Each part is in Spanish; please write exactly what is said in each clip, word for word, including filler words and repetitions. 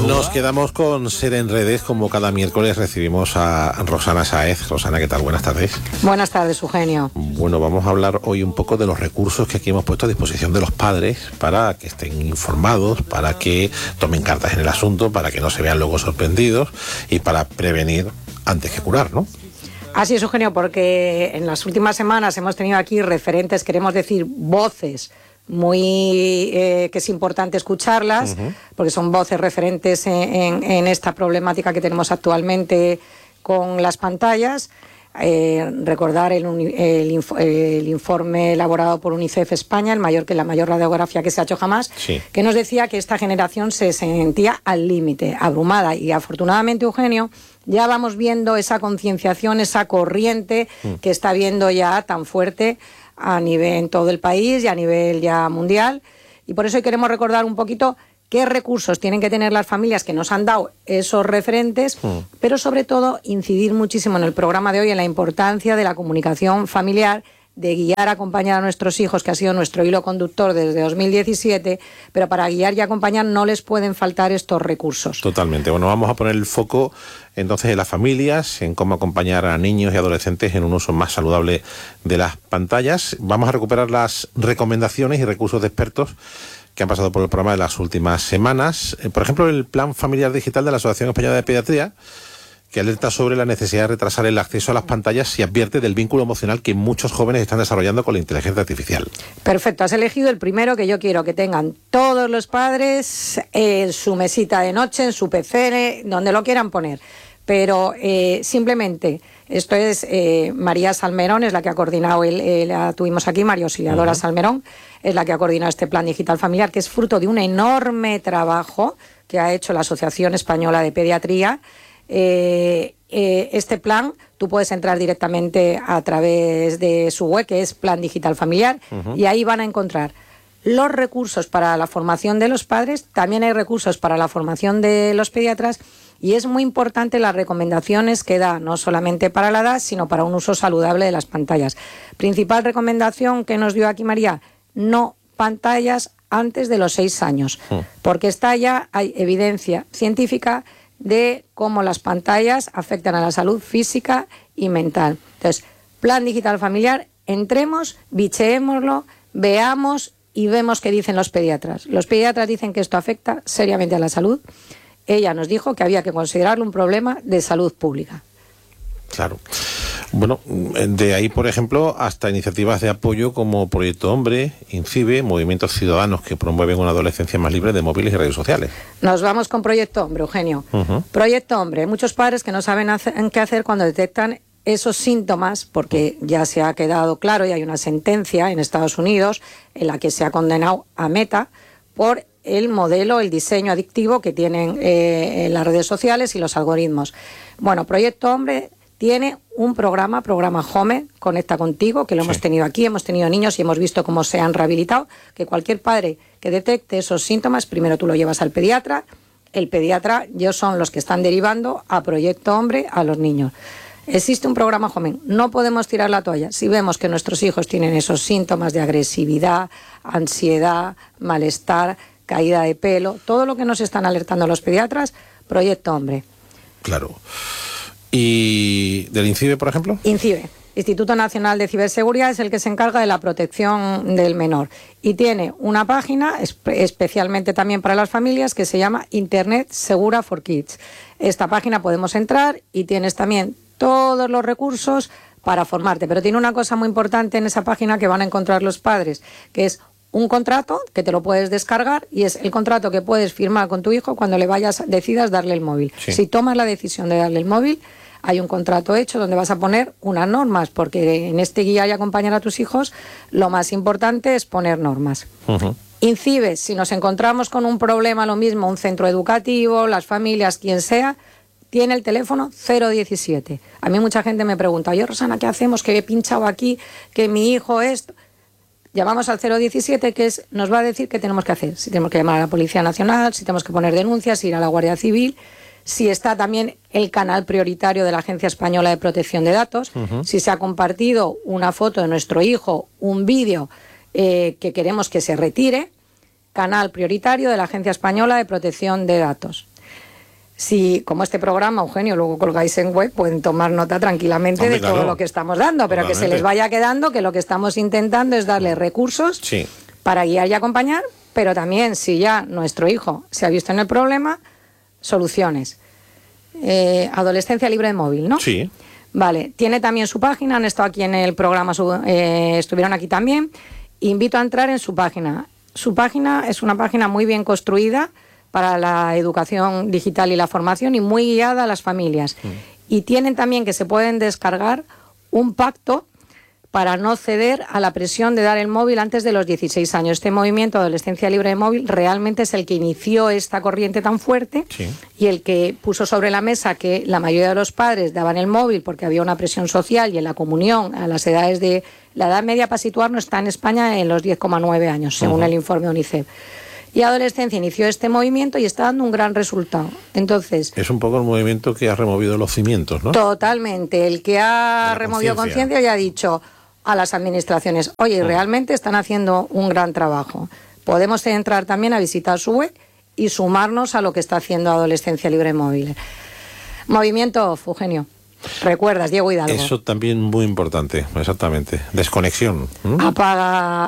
Nos quedamos con Ser en Redes, como cada miércoles recibimos a Rosana Sáez. Rosana, ¿qué tal? Buenas tardes. Buenas tardes, Eugenio. Bueno, vamos a hablar hoy un poco de los recursos que aquí hemos puesto a disposición de los padres para que estén informados, para que tomen cartas en el asunto, para que no se vean luego sorprendidos y para prevenir antes que curar, ¿no? Así es, Eugenio, porque en las últimas semanas hemos tenido aquí referentes, queremos decir voces, muy eh, que es importante escucharlas, uh-huh. porque son voces referentes en, en, en esta problemática que tenemos actualmente con las pantallas. Eh, recordar el, el, el informe elaborado por UNICEF España, el mayor que la mayor radiografía que se ha hecho jamás, sí. que nos decía que esta generación se sentía al límite, abrumada, y afortunadamente, Eugenio, ya vamos viendo esa concienciación, esa corriente mm. que está viendo ya tan fuerte a nivel en todo el país y a nivel ya mundial, y por eso hoy queremos recordar un poquito qué recursos tienen que tener las familias que nos han dado esos referentes, mm. pero sobre todo incidir muchísimo en el programa de hoy en la importancia de la comunicación familiar, de guiar, acompañar a nuestros hijos, que ha sido nuestro hilo conductor desde dos mil diecisiete, pero para guiar y acompañar no les pueden faltar estos recursos. Totalmente. Bueno, vamos a poner el foco entonces en las familias, en cómo acompañar a niños y adolescentes en un uso más saludable de las pantallas. Vamos a recuperar las recomendaciones y recursos de expertos que han pasado por el programa de las últimas semanas. Por ejemplo, el Plan Familiar Digital de la Asociación Española de Pediatría, que alerta sobre la necesidad de retrasar el acceso a las pantallas y advierte del vínculo emocional que muchos jóvenes están desarrollando con la inteligencia artificial. Perfecto, has elegido el primero que yo quiero que tengan todos los padres en su mesita de noche, en su P C, donde lo quieran poner. Pero eh, simplemente, esto es eh, María Salmerón, es la que ha coordinado, el, eh, la tuvimos aquí, María Auxiliadora uh-huh. Salmerón, es la que ha coordinado este Plan Digital Familiar, que es fruto de un enorme trabajo que ha hecho la Asociación Española de Pediatría. Eh, eh, este plan, tú puedes entrar directamente a través de su web, que es Plan Digital Familiar, uh-huh. y ahí van a encontrar los recursos para la formación de los padres, también hay recursos para la formación de los pediatras, y es muy importante las recomendaciones que da, no solamente para la edad, sino para un uso saludable de las pantallas. Principal recomendación que nos dio aquí María: no pantallas antes de los seis años, uh-huh. porque está ya, hay evidencia científica de cómo las pantallas afectan a la salud física y mental. Entonces, Plan Digital Familiar, entremos, bicheémoslo, veamos y vemos qué dicen los pediatras. Los pediatras dicen que esto afecta seriamente a la salud. Ella nos dijo que había que considerarlo un problema de salud pública. Claro. Bueno, de ahí, por ejemplo, hasta iniciativas de apoyo como Proyecto Hombre, INCIBE, movimientos ciudadanos que promueven una adolescencia más libre de móviles y redes sociales. Nos vamos con Proyecto Hombre, Eugenio. Uh-huh. Proyecto Hombre, muchos padres que no saben hacer, qué hacer cuando detectan esos síntomas, porque ya se ha quedado claro y hay una sentencia en Estados Unidos en la que se ha condenado a Meta por el modelo, el diseño adictivo que tienen eh, en las redes sociales y los algoritmos. Bueno, Proyecto Hombre tiene un programa, programa Home, Conecta Contigo, que lo sí. hemos tenido aquí, hemos tenido niños y hemos visto cómo se han rehabilitado, que cualquier padre que detecte esos síntomas, primero tú lo llevas al pediatra, el pediatra, ellos son los que están derivando a Proyecto Hombre a los niños. Existe un programa Home, no podemos tirar la toalla. Si vemos que nuestros hijos tienen esos síntomas de agresividad, ansiedad, malestar, caída de pelo, todo lo que nos están alertando los pediatras, Proyecto Hombre. Claro. ¿Y del INCIBE, por ejemplo? INCIBE, Instituto Nacional de Ciberseguridad, es el que se encarga de la protección del menor. Y tiene una página, espe- especialmente también para las familias, que se llama Internet Segura for Kids. Esta página podemos entrar y tienes también todos los recursos para formarte. Pero tiene una cosa muy importante en esa página que van a encontrar los padres, que es un contrato que te lo puedes descargar, y es el contrato que puedes firmar con tu hijo cuando le vayas, decidas darle el móvil. Sí. Si tomas la decisión de darle el móvil, hay un contrato hecho donde vas a poner unas normas, porque en este guiar y acompañar a tus hijos lo más importante es poner normas. Uh-huh. INCIBE, si nos encontramos con un problema, lo mismo, un centro educativo, las familias, quien sea, tiene el teléfono cero diecisiete. A mí mucha gente me pregunta, oye Rosana, ¿qué hacemos? Que he pinchado aquí, que mi hijo esto... Llamamos al cero diecisiete, que es, nos va a decir qué tenemos que hacer. Si tenemos que llamar a la Policía Nacional, si tenemos que poner denuncias, ir a la Guardia Civil, si está también el canal prioritario de la Agencia Española de Protección de Datos, uh-huh. si se ha compartido una foto de nuestro hijo, un vídeo eh, que queremos que se retire, canal prioritario de la Agencia Española de Protección de Datos. Si, como este programa, Eugenio, luego colgáis en web, pueden tomar nota tranquilamente Hombre, de todo claro. lo que estamos dando, pero Totalmente. que se les vaya quedando que lo que estamos intentando es darles recursos sí. para guiar y acompañar, pero también, si ya nuestro hijo se ha visto en el problema, soluciones. Eh, adolescencia libre de móvil, ¿no? Sí. Vale, tiene también su página, han estado aquí en el programa, eh, estuvieron aquí también. Invito a entrar en su página. Su página es una página muy bien construida para la educación digital y la formación y muy guiada a las familias. Mm. Y tienen también que se pueden descargar un pacto para no ceder a la presión de dar el móvil antes de los dieciséis años. Este movimiento Adolescencia Libre de Móvil realmente es el que inició esta corriente tan fuerte sí. y el que puso sobre la mesa que la mayoría de los padres daban el móvil porque había una presión social y en la comunión a las edades de... La edad media para situarnos está en España en los diez coma nueve años, según uh-huh. el informe UNICEF. Y Adolescencia inició este movimiento y está dando un gran resultado. Entonces, es un poco el movimiento que ha removido los cimientos, ¿no? Totalmente. El que ha removido conciencia y ha dicho a las administraciones, oye, uh-huh. realmente están haciendo un gran trabajo. Podemos entrar también a visitar su web y sumarnos a lo que está haciendo Adolescencia Libre Móvil. Movimiento off, Eugenio. ¿Recuerdas, Diego Hidalgo? Eso también muy importante, exactamente. Desconexión. ¿Mm? Apaga,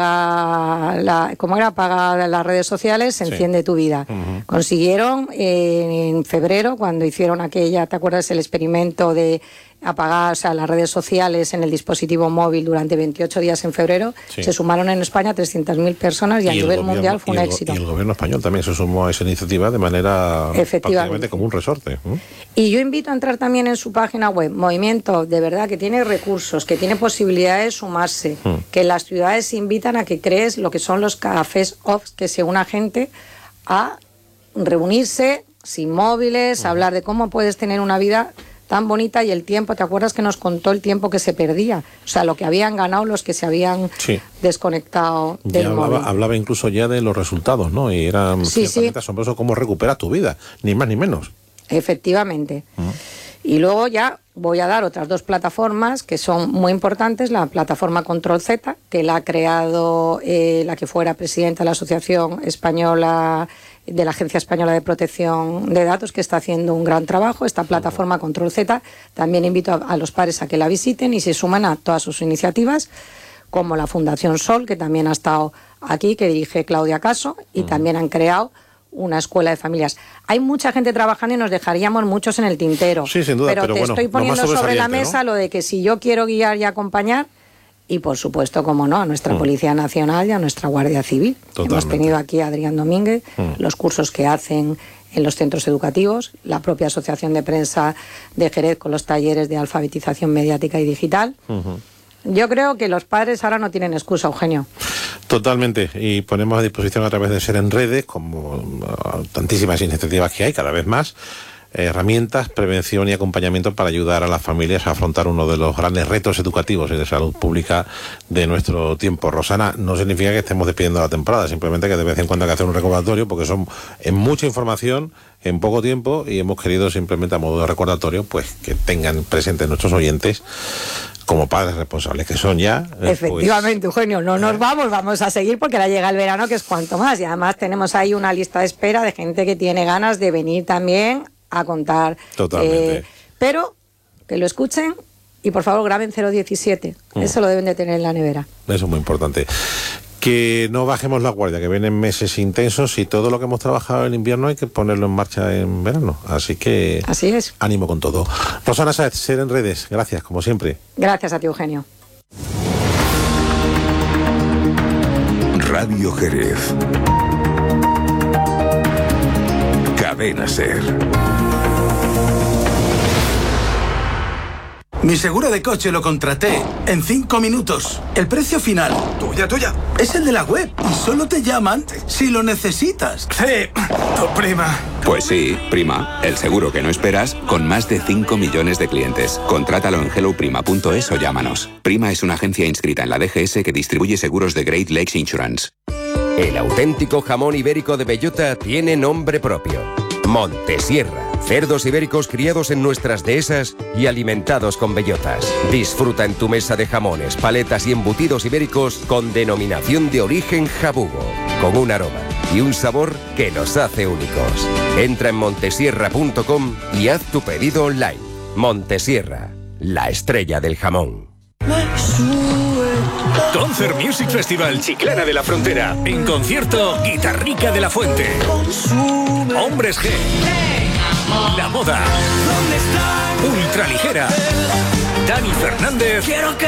apaga la, ¿cómo era? Apaga las redes sociales, enciende sí. tu vida. Uh-huh. Consiguieron eh, en febrero, cuando hicieron aquella, ¿te acuerdas? El experimento de apagar, o sea, las redes sociales en el dispositivo móvil durante veintiocho días en febrero, sí. se sumaron en España trescientas mil personas y, y a nivel gobierno, mundial fue un el, éxito. Y el gobierno español también se sumó a esa iniciativa de manera prácticamente como un resorte. ¿Mm? Y yo invito a entrar también en su página web, movimiento de verdad que tiene recursos, que tiene posibilidades de sumarse, ¿Mm? que las ciudades invitan a que crees lo que son los cafés off, que se una gente a reunirse sin móviles, ¿Mm? a hablar de cómo puedes tener una vida tan bonita y el tiempo, ¿te acuerdas que nos contó el tiempo que se perdía? O sea, lo que habían ganado los que se habían sí. desconectado del ya hablaba, móvil. Hablaba incluso ya de los resultados, ¿no? Y era sí, sí. asombroso cómo recuperas tu vida, ni más ni menos. Efectivamente. Uh-huh. Y luego ya voy a dar otras dos plataformas que son muy importantes. La plataforma Control Z, que la ha creado eh, la que fuera presidenta de la Asociación Española, de la Agencia Española de Protección de Datos, que está haciendo un gran trabajo. Esta plataforma Control Z, también invito a, a los padres a que la visiten y se sumen a todas sus iniciativas, como la Fundación Sol, que también ha estado aquí, que dirige Claudia Caso, y uh-huh. también han creado una escuela de familias. Hay mucha gente trabajando y nos dejaríamos muchos en el tintero. Sí, sin duda, pero, pero te bueno, estoy poniendo sobre la mesa, ¿no?, lo de que si yo quiero guiar y acompañar, y por supuesto, como no, a nuestra mm. Policía Nacional y a nuestra Guardia Civil. Totalmente. Hemos tenido aquí a Adrián Domínguez, mm. los cursos que hacen en los centros educativos, la propia Asociación de Prensa de Jerez con los talleres de alfabetización mediática y digital. Uh-huh. Yo creo que los padres ahora no tienen excusa, Eugenio. Totalmente, y ponemos a disposición a través de Ser en Redes, como uh, tantísimas iniciativas que hay, cada vez más, eh, herramientas, prevención y acompañamiento para ayudar a las familias a afrontar uno de los grandes retos educativos y de salud pública de nuestro tiempo. Rosana, no significa que estemos despidiendo la temporada, simplemente que de vez en cuando hay que hacer un recordatorio, porque son en mucha información, en poco tiempo, y hemos querido simplemente a modo de recordatorio, pues que tengan presentes nuestros oyentes, como padres responsables que son ya. Eh, Efectivamente, pues, Eugenio, no nos vamos, vamos a seguir porque ahora llega el verano, que es cuanto más. Y además tenemos ahí una lista de espera de gente que tiene ganas de venir también a contar. Totalmente. Eh, pero que lo escuchen y por favor graben cero diecisiete. Mm. Eso lo deben de tener en la nevera. Eso es muy importante. Que no bajemos la guardia, que vienen meses intensos y todo lo que hemos trabajado en invierno hay que ponerlo en marcha en verano. Así que así es. Ánimo con todo. Rosana Sáez, Ser en Redes, gracias, como siempre. Gracias a ti, Eugenio. Radio Jerez. Cadena Ser. Mi seguro de coche lo contraté en cinco minutos. El precio final, tuya, tuya, es el de la web y solo te llaman si lo necesitas. Sí, tu prima. Pues sí, Prima, el seguro que no esperas con más de cinco millones de clientes. Contrátalo en hello prima punto es o llámanos. Prima es una agencia inscrita en la D G S que distribuye seguros de Great Lakes Insurance. El auténtico jamón ibérico de bellota tiene nombre propio. Montesierra. Cerdos ibéricos criados en nuestras dehesas y alimentados con bellotas. Disfruta en tu mesa de jamones, paletas y embutidos ibéricos con denominación de origen Jabugo, con un aroma, y un sabor que nos hace únicos. Entra en montesierra punto com y haz tu pedido online. Montesierra, la estrella del jamón. Concert Music Festival Chiclana de la Frontera. En concierto, Guitarrica de la Fuente, Hombres G, La Moda, Ultraligera, Dani Fernández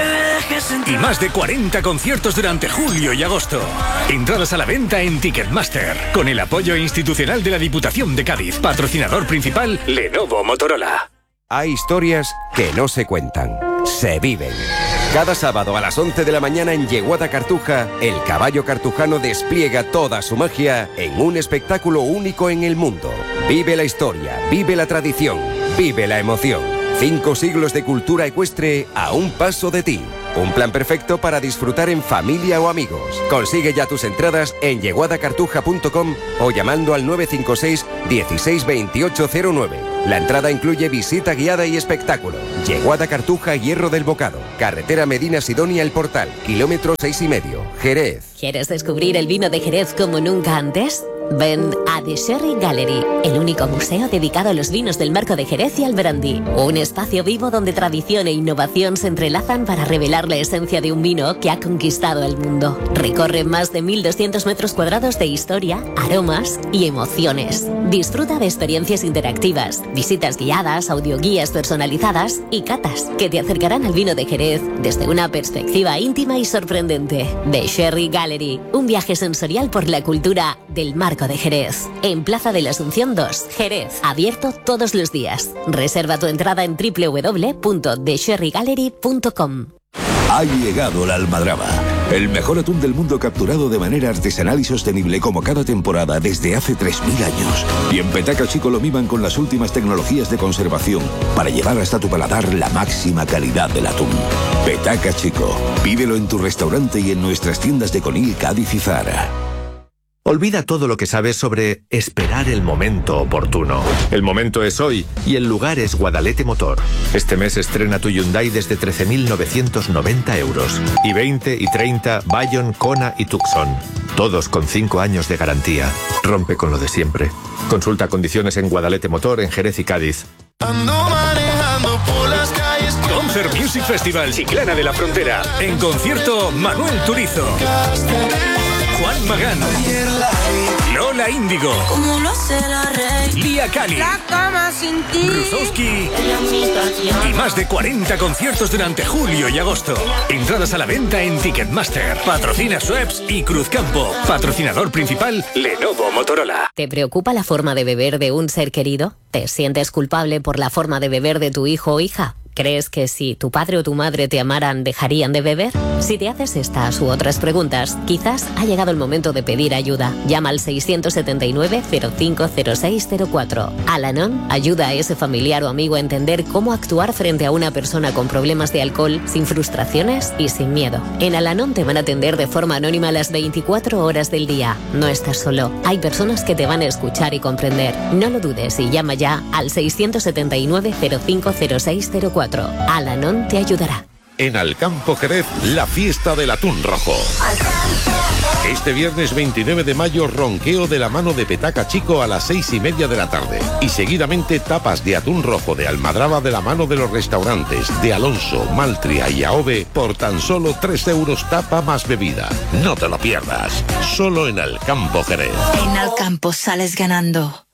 y más de cuarenta conciertos durante julio y agosto. Entradas a la venta en Ticketmaster, con el apoyo institucional de la Diputación de Cádiz. Patrocinador principal, Lenovo Motorola. Hay historias que no se cuentan, se viven. Cada sábado a las once de la mañana en Yeguada Cartuja, el caballo cartujano despliega toda su magia en un espectáculo único en el mundo. Vive la historia, vive la tradición, vive la emoción. Cinco siglos de cultura ecuestre a un paso de ti. Un plan perfecto para disfrutar en familia o amigos. Consigue ya tus entradas en yeguada cartuja punto com o llamando al nueve cinco seis, dieciséis, veintiocho cero nueve. La entrada incluye visita guiada y espectáculo. Yeguada Cartuja, Hierro del Bocado. Carretera Medina Sidonia El Portal. Kilómetro seis y medio. Jerez. ¿Quieres descubrir el vino de Jerez como nunca antes? Ven a The Sherry Gallery, el único museo dedicado a los vinos del Marco de Jerez y al brandy. Un espacio vivo donde tradición e innovación se entrelazan para revelar la esencia de un vino que ha conquistado el mundo. Recorre más de mil doscientos metros cuadrados de historia, aromas y emociones. Disfruta de experiencias interactivas, visitas guiadas, audioguías personalizadas y catas que te acercarán al vino de Jerez desde una perspectiva íntima y sorprendente. The Sherry Gallery, un viaje sensorial por la cultura del Marco de Jerez. En Plaza de la Asunción dos, Jerez. Abierto todos los días. Reserva tu entrada en doble u doble u doble u punto the sherry gallery punto com. Ha llegado la almadraba, el mejor atún del mundo capturado de manera artesanal y sostenible como cada temporada desde hace tres mil años. Y en Petaca Chico lo miman con las últimas tecnologías de conservación para llevar hasta tu paladar la máxima calidad del atún. Petaca Chico, pídelo en tu restaurante y en nuestras tiendas de Conil, Cádiz y Zara. Olvida todo lo que sabes sobre esperar el momento oportuno. El momento es hoy y el lugar es Guadalete Motor. Este mes estrena tu Hyundai desde trece mil novecientos noventa euros. Y veinte y treinta Bayon, Kona y Tucson. Todos con cinco años de garantía. Rompe con lo de siempre. Consulta condiciones en Guadalete Motor, en Jerez y Cádiz. Ando manejando por las calles. Concert Music Festival Chiclana de la Frontera. En concierto, Manuel Turizo, Juan Magán, Lola Índigo, Lía Cali, Rusowski y más de cuarenta conciertos durante julio y agosto. Entradas a la venta en Ticketmaster. Patrocina Schweppes y Cruzcampo. Patrocinador principal, Lenovo Motorola. ¿Te preocupa la forma de beber de un ser querido? ¿Te sientes culpable por la forma de beber de tu hijo o hija? ¿Crees que si tu padre o tu madre te amaran, dejarían de beber? Si te haces estas u otras preguntas, quizás ha llegado el momento de pedir ayuda. Llama al seiscientos setenta y nueve, cero cinco cero seis cero cuatro. Al-Anon ayuda a ese familiar o amigo a entender cómo actuar frente a una persona con problemas de alcohol, sin frustraciones y sin miedo. En Al-Anon te van a atender de forma anónima las veinticuatro horas del día. No estás solo. Hay personas que te van a escuchar y comprender. No lo dudes y llama ya al seiscientos setenta y nueve, cero cinco cero seis cero cuatro. Al-Anon te ayudará. En Alcampo Jerez, la fiesta del atún rojo. Este viernes veintinueve de mayo, ronqueo de la mano de Petaca Chico a las seis y media de la tarde. Y seguidamente tapas de atún rojo de almadraba de la mano de los restaurantes de Alonso, Maltria y Aove por tan solo tres euros tapa más bebida. No te lo pierdas. Solo en Alcampo Jerez. En Alcampo sales ganando.